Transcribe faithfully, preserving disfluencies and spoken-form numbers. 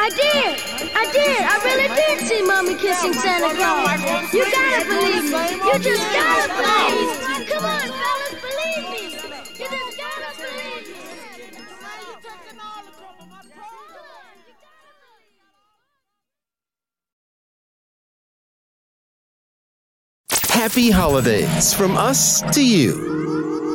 I did. I did. I really did see Mommy kissing Santa Claus. You gotta believe me. You just gotta believe me. Come on, fellas, believe me. You just gotta believe me. Happy holidays from us to you.